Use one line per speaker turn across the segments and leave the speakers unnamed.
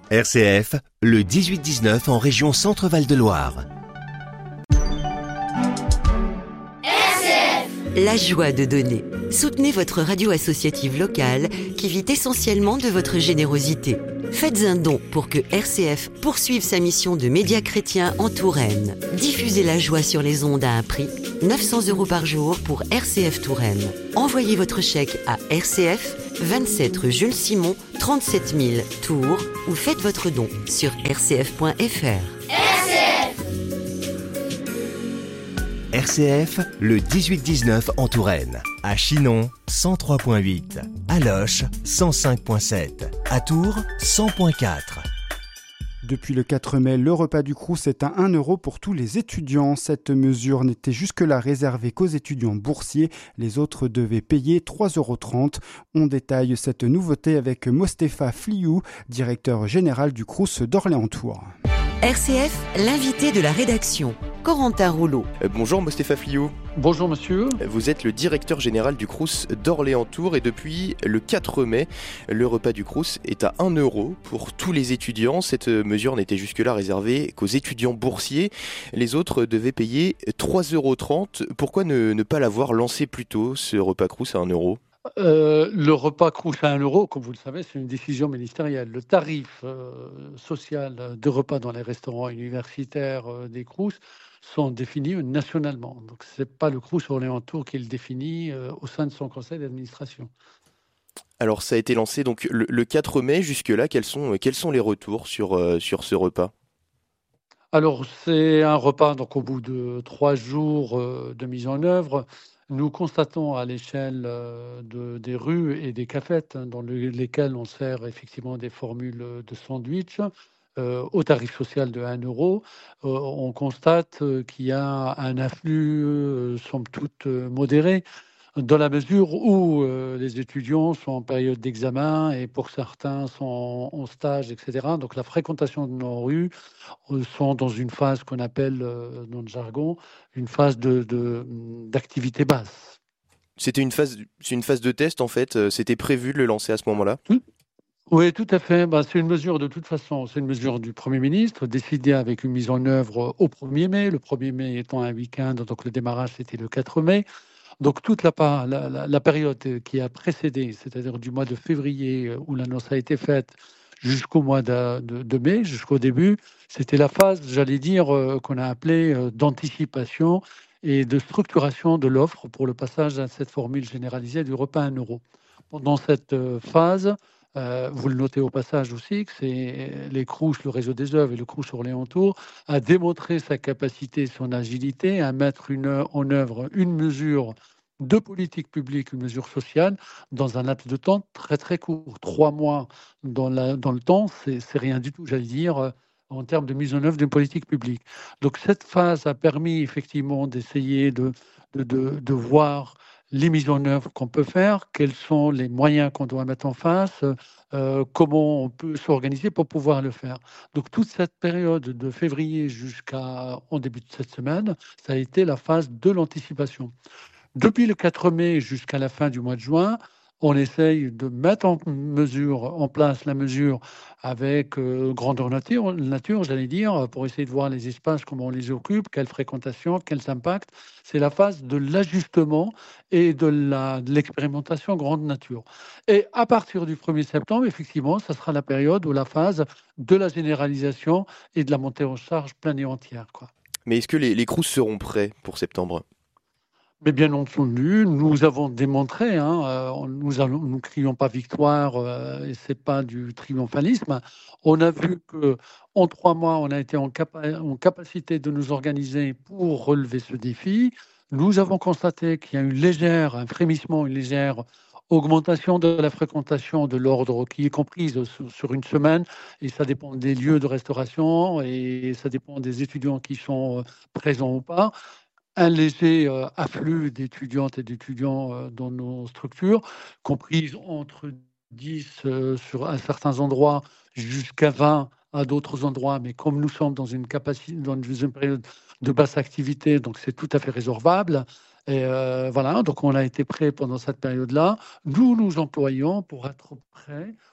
RCF, le 18-19 en région Centre-Val de Loire.
La joie de donner. Soutenez votre radio associative locale qui vit essentiellement de votre générosité. Faites un don pour que RCF poursuive sa mission de média chrétien en Touraine. Diffusez la joie sur les ondes à un prix, 900 € par jour pour RCF Touraine. Envoyez votre chèque à RCF, 27 rue Jules Simon, 37 000 Tours ou faites votre don sur rcf.fr.
RCF, le 18-19 en Touraine. À Chinon, 103.8. À Loches, 105.7. À Tours, 100.4.
Depuis le 4 mai, le repas du Crous est à 1 € pour tous les étudiants. Cette mesure n'était jusque-là réservée qu'aux étudiants boursiers. Les autres devaient payer 3,30 €. On détaille cette nouveauté avec Mostefa Fliou, directeur général du Crous d'Orléans-Tours.
RCF, l'invité de la rédaction, Corentin Rouleau.
Bonjour Mostefa Fliou.
Bonjour monsieur.
Vous êtes le directeur général du Crous d'Orléans-Tours et depuis le 4 mai, le repas du Crous est à 1 € pour tous les étudiants. Cette mesure n'était jusque-là réservée qu'aux étudiants boursiers. Les autres devaient payer 3,30 €. Pourquoi ne pas l'avoir lancé plus tôt, ce repas Crous à 1 €?
Le repas Crous à 1 €, comme vous le savez, c'est une décision ministérielle. Le tarif social de repas dans les restaurants universitaires des Crous sont définis nationalement. Donc ce n'est pas le Crous Orléans-Tours qui le définit au sein de son conseil d'administration.
Alors ça a été lancé donc le 4 mai. Jusque-là, quels sont les retours sur ce repas?
Alors c'est un repas, donc au bout de 3 jours de mise en œuvre, nous constatons à l'échelle des rues et des cafettes dans lesquelles on sert effectivement des formules de sandwich au tarif social de 1 €. On constate qu'il y a un afflux, somme toute, modéré, dans la mesure où les étudiants sont en période d'examen et pour certains sont en stage, etc. Donc la fréquentation de nos rues sont dans une phase qu'on appelle, dans le jargon, une phase d'activité basse.
C'est une phase de test en fait, c'était prévu de le lancer à ce moment-là?
Oui, tout à fait. C'est une mesure de toute façon, c'est une mesure du Premier ministre, décidée avec une mise en œuvre au 1er mai, le 1er mai étant un week-end, donc le démarrage c'était le 4 mai. Donc toute la période qui a précédé, c'est-à-dire du mois de février où l'annonce a été faite jusqu'au mois de mai, jusqu'au début, c'était la phase, j'allais dire, qu'on a appelée d'anticipation et de structuration de l'offre pour le passage à cette formule généralisée du repas à 1 €. Pendant cette phase, vous le notez au passage aussi, que c'est les Crous, le réseau des œuvres et le Crous Orléans-Tours a démontré sa capacité, son agilité à mettre en œuvre une mesure de politique publique, une mesure sociale, dans un laps de temps très très court. 3 mois dans le temps, c'est rien du tout, j'allais dire, en termes de mise en œuvre d'une politique publique. Donc cette phase a permis effectivement d'essayer de voir les mises en œuvre qu'on peut faire, quels sont les moyens qu'on doit mettre en face, comment on peut s'organiser pour pouvoir le faire. Donc toute cette période de février jusqu'en début de cette semaine, ça a été la phase de l'anticipation. Depuis le 4 mai jusqu'à la fin du mois de juin, on essaye de mettre en place la mesure avec grandeur nature, j'allais dire, pour essayer de voir les espaces, comment on les occupe, quelle fréquentation, quels impacts. C'est la phase de l'ajustement et de l'expérimentation grande nature. Et à partir du 1er septembre, effectivement, ça sera la période où la phase de la généralisation et de la montée en charge pleine et entière, quoi.
Mais est-ce que les Crous seront prêts pour septembre?
Mais bien entendu, nous avons démontré, nous ne crions pas victoire, et c'est pas du triomphalisme. On a vu que en 3 mois, on a été en capacité de nous organiser pour relever ce défi. Nous avons constaté qu'il y a un frémissement, une légère augmentation de la fréquentation de l'ordre qui est comprise sur une semaine, et ça dépend des lieux de restauration et ça dépend des étudiants qui sont présents ou pas. Un léger afflux d'étudiantes et d'étudiants dans nos structures, comprises entre 10 à certains endroits jusqu'à 20 à d'autres endroits, mais comme nous sommes dans une période de basse activité, donc c'est tout à fait résorbable. Et voilà, donc on a été prêts pendant cette période-là. Nous nous employons pour être prêts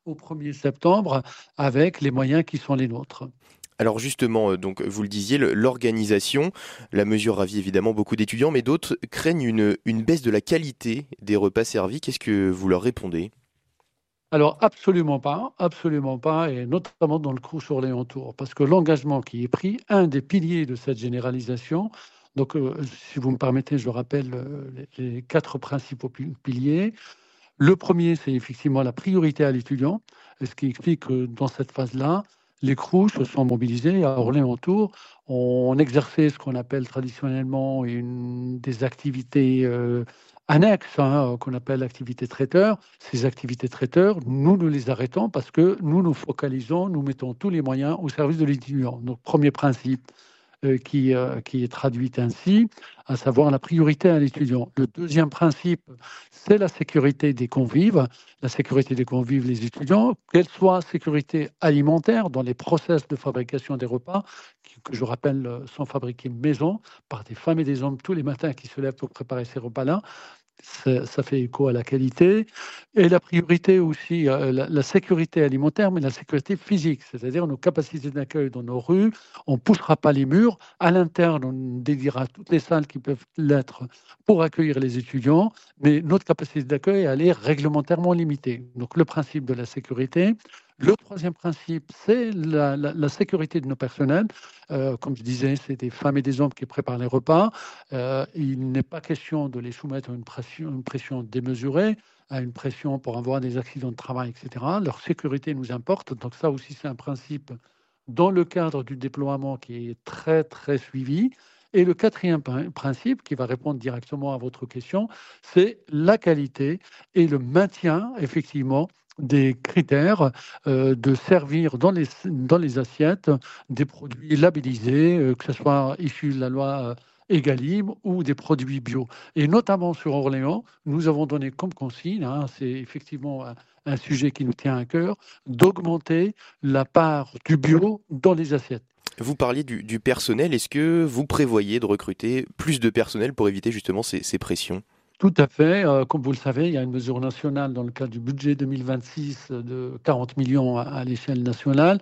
au 1er septembre avec les moyens qui sont les nôtres.
Alors justement, donc vous le disiez, l'organisation, la mesure ravit évidemment beaucoup d'étudiants, mais d'autres craignent une baisse de la qualité des repas servis. Qu'est-ce que vous leur répondez?
Alors absolument pas, et notamment dans le Crous Orléans-Tours, parce que l'engagement qui est pris, un des piliers de cette généralisation, donc si vous me permettez, je rappelle les 4 principaux piliers. Le premier, c'est effectivement la priorité à l'étudiant, ce qui explique que dans cette phase-là, les Crous se sont mobilisés à Orléans-Tours. On exerçait ce qu'on appelle traditionnellement des activités annexes, qu'on appelle activités traiteurs. Ces activités traiteurs, nous les arrêtons parce que nous nous focalisons, nous mettons tous les moyens au service de l'étudiant. Donc, premier principe, qui est traduite ainsi, à savoir la priorité à l'étudiant. Le deuxième principe, c'est la sécurité des convives. La sécurité des convives, les étudiants, qu'elle soit sécurité alimentaire dans les process de fabrication des repas, que je rappelle sont fabriqués maison par des femmes et des hommes tous les matins qui se lèvent pour préparer ces repas-là. Ça fait écho à la qualité et la priorité aussi, la sécurité alimentaire, mais la sécurité physique, c'est-à-dire nos capacités d'accueil dans nos rues. On ne poussera pas les murs. À l'interne, on dédiera toutes les salles qui peuvent l'être pour accueillir les étudiants, mais notre capacité d'accueil, elle est réglementairement limitée. Donc le principe de la sécurité. Le troisième principe, c'est la sécurité de nos personnels. Comme je disais, c'est des femmes et des hommes qui préparent les repas. Il n'est pas question de les soumettre à une pression démesurée, à une pression pour avoir des accidents de travail, etc. Leur sécurité nous importe. Donc ça aussi, c'est un principe dans le cadre du déploiement qui est très, très suivi. Et le quatrième principe, qui va répondre directement à votre question, c'est la qualité et le maintien, effectivement, des critères de servir dans les assiettes des produits labellisés, que ce soit issus de la loi Egalim ou des produits bio. Et notamment sur Orléans, nous avons donné comme consigne, c'est effectivement un sujet qui nous tient à cœur, d'augmenter la part du bio dans les assiettes.
Vous parliez du personnel. Est-ce que vous prévoyez de recruter plus de personnel pour éviter justement ces pressions?
Tout à fait. Comme vous le savez, il y a une mesure nationale dans le cadre du budget 2026 de 40 millions à l'échelle nationale.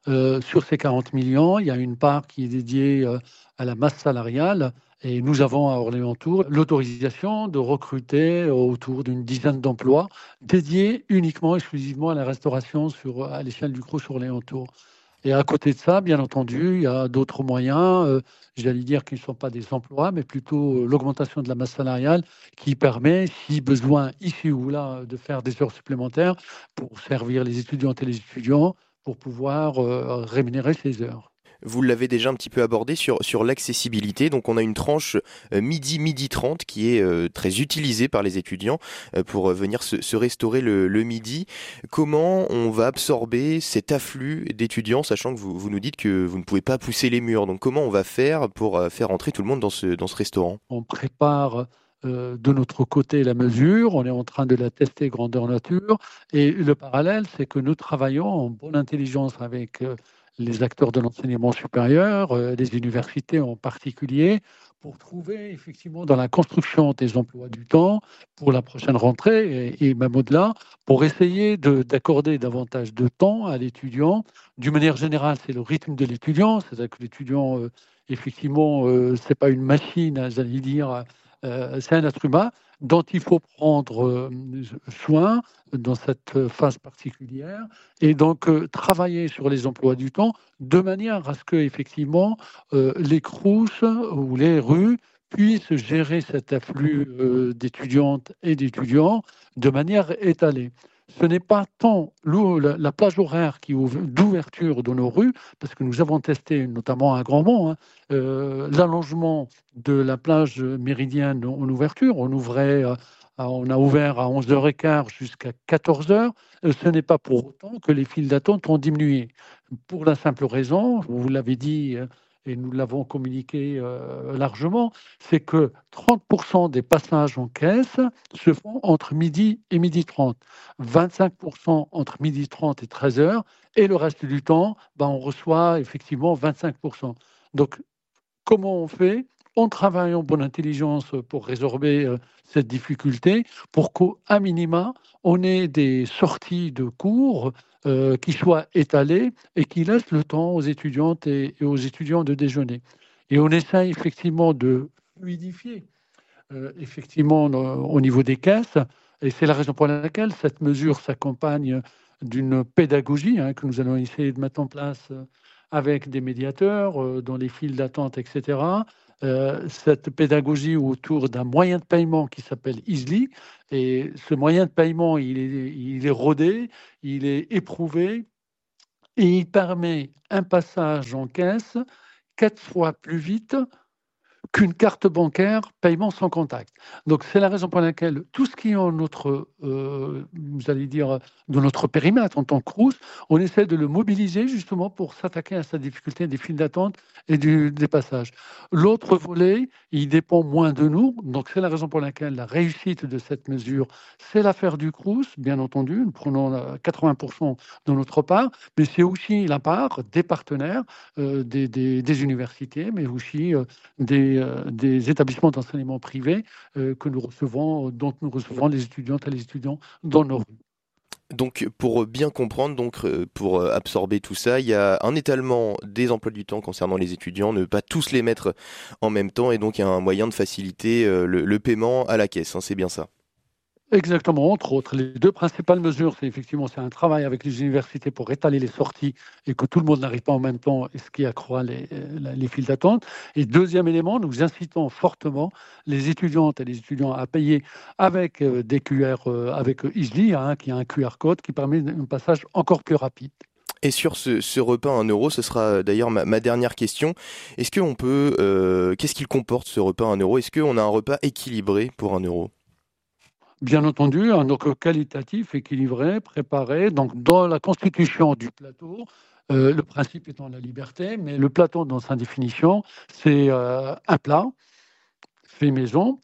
Sur ces 40 millions, il y a une part qui est dédiée à la masse salariale. Et nous avons à Orléans-Tours l'autorisation de recruter autour d'une dizaine d'emplois dédiés uniquement, exclusivement à la restauration à l'échelle du Crous Orléans-Tours. Et à côté de ça, bien entendu, il y a d'autres moyens, j'allais dire qui ne sont pas des emplois, mais plutôt l'augmentation de la masse salariale qui permet, si besoin ici ou là, de faire des heures supplémentaires pour servir les étudiantes et les étudiants, pour pouvoir rémunérer ces heures.
Vous l'avez déjà un petit peu abordé sur l'accessibilité. Donc on a une tranche midi 30 qui est très utilisée par les étudiants pour venir se restaurer le midi. Comment on va absorber cet afflux d'étudiants, sachant que vous nous dites que vous ne pouvez pas pousser les murs. Donc comment on va faire pour faire entrer tout le monde dans ce restaurant?
On prépare de notre côté la mesure, on est en train de la tester grandeur nature. Et le parallèle, c'est que nous travaillons en bonne intelligence avec les acteurs de l'enseignement supérieur, les universités en particulier, pour trouver effectivement dans la construction des emplois du temps pour la prochaine rentrée et même au-delà, pour essayer d'accorder davantage de temps à l'étudiant. D'une manière générale, c'est le rythme de l'étudiant, c'est-à-dire que l'étudiant, effectivement, c'est pas une machine, j'allais dire, c'est un être humain dont il faut prendre soin dans cette phase particulière et donc travailler sur les emplois du temps de manière à ce que effectivement les Crous ou les rues puissent gérer cet afflux d'étudiantes et d'étudiants de manière étalée. Ce n'est pas tant la plage horaire d'ouverture de nos rues, parce que nous avons testé notamment à Grandmont l'allongement de la plage méridienne en ouverture. On a ouvert à 11h15 jusqu'à 14h. Ce n'est pas pour autant que les files d'attente ont diminué. Pour la simple raison, vous l'avez dit et nous l'avons communiqué largement, c'est que 30% des passages en caisse se font entre midi et midi 30, 25% entre midi 30 et 13h, et le reste du temps, on reçoit effectivement 25%. Donc, comment on fait ? on travaille en bonne intelligence pour résorber cette difficulté, pour qu'à minima, on ait des sorties de cours qui soient étalées et qui laissent le temps aux étudiantes et aux étudiants de déjeuner. Et on essaie effectivement de fluidifier au niveau des caisses, et c'est la raison pour laquelle cette mesure s'accompagne d'une pédagogie que nous allons essayer de mettre en place avec des médiateurs dans les files d'attente, etc. Cette pédagogie autour d'un moyen de paiement qui s'appelle Easly, et ce moyen de paiement, il est rodé, il est éprouvé, et il permet un passage en caisse 4 fois plus vite qu'une carte bancaire paiement sans contact. Donc c'est la raison pour laquelle tout ce qui est en notre, vous allez dire, de notre périmètre en tant que Crous, on essaie de le mobiliser justement pour s'attaquer à cette difficulté des files d'attente et des passages. L'autre volet, il dépend moins de nous, donc c'est la raison pour laquelle la réussite de cette mesure, c'est l'affaire du Crous, bien entendu, nous prenons 80% de notre part, mais c'est aussi la part des partenaires, des universités, mais aussi des établissements d'enseignement privés que nous recevons, dont nous recevons les étudiantes et les étudiants dans nos rues.
Donc pour bien comprendre, pour absorber tout ça, il y a un étalement des emplois du temps concernant les étudiants, ne pas tous les mettre en même temps, et donc il y a un moyen de faciliter le paiement à la caisse, c'est bien ça?
Exactement, entre autres. Les deux principales mesures, c'est un travail avec les universités pour étaler les sorties et que tout le monde n'arrive pas en même temps, et ce qui accroît les files d'attente. Et deuxième élément, nous incitons fortement les étudiantes et les étudiants à payer avec des QR, avec Easly, qui a un QR code qui permet un passage encore plus rapide.
Et sur ce repas à 1 euro, ce sera d'ailleurs ma dernière question. Est-ce qu'on peut, qu'est-ce qu'il comporte ce repas à 1 euro? Est-ce qu'on a un repas équilibré pour 1 euro?
Bien entendu, un euro qualitatif, équilibré, préparé. Donc, dans la constitution du plateau, le principe étant la liberté, mais le plateau, dans sa définition, c'est un plat fait maison,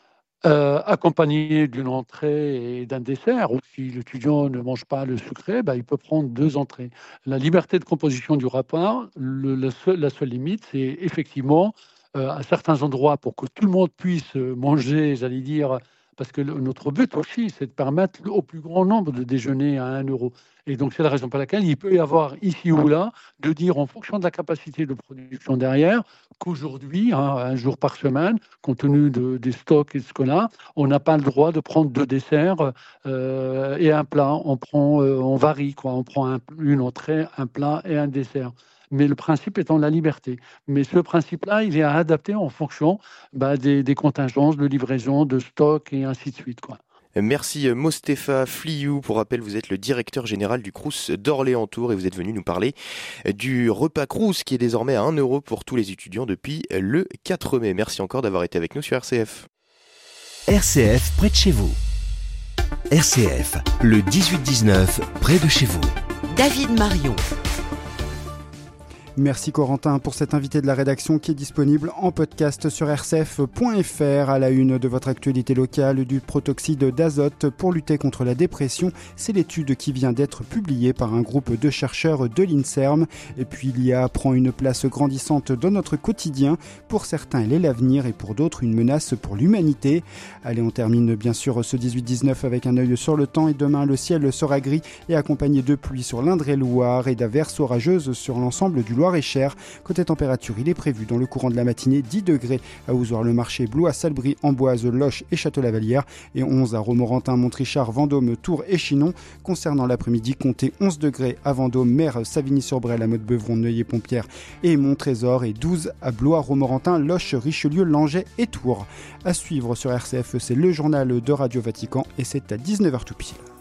accompagné d'une entrée et d'un dessert. Ou si l'étudiant ne mange pas le sucré, il peut prendre 2 entrées. La liberté de composition du repas, la seule limite, c'est effectivement à certains endroits, pour que tout le monde puisse manger, j'allais dire, parce que notre but aussi, c'est de permettre au plus grand nombre de déjeuner à 1 euro. Et donc, c'est la raison pour laquelle il peut y avoir ici ou là, de dire en fonction de la capacité de production derrière, qu'aujourd'hui, un jour par semaine, compte tenu des stocks et de ce qu'on a, on n'a pas le droit de prendre 2 desserts et un plat. On varie, quoi. On prend une entrée, un plat et un dessert. Mais le principe étant la liberté. Mais ce principe-là, il est à adapter en fonction des contingences de livraison, de stock et ainsi de suite, quoi.
Merci Mostefa Fliou. Pour rappel, vous êtes le directeur général du Crous d'Orléans-Tours et vous êtes venu nous parler du repas Crous qui est désormais à 1 euro pour tous les étudiants depuis le 4 mai. Merci encore d'avoir été avec nous sur RCF.
RCF près de chez vous. RCF, le 18-19 près de chez vous.
David Marion.
Merci Corentin pour cet invité de la rédaction qui est disponible en podcast sur rcf.fr. À la une de votre actualité locale, du protoxyde d'azote pour lutter contre la dépression. C'est l'étude qui vient d'être publiée par un groupe de chercheurs de l'INSERM. Et puis l'IA prend une place grandissante dans notre quotidien. Pour certains, elle est l'avenir et pour d'autres, une menace pour l'humanité. Allez, on termine bien sûr ce 18-19 avec un œil sur le temps. Et demain, le ciel sera gris et accompagné de pluie sur l'Indre-et-Loire et d'averses orageuses sur l'ensemble du Loir-et-Cher. Côté température, il est prévu dans le courant de la matinée 10 degrés à Ozoir-le-Marché, Blois, Salbris, Amboise, Loches et Château-Lavallière et 11 à Romorantin, Montrichard, Vendôme, Tours et Chinon. Concernant l'après-midi, comptez 11 degrés à Vendôme, Mer, Savigny-sur-Bray, La Motte-Beuvron, Neuilly-Pompierre et Monttrésor et 12 à Blois, Romorantin, Loches, Richelieu, Langeais et Tours. À suivre sur RCF, c'est le journal de Radio Vatican et c'est à 19h tout pile.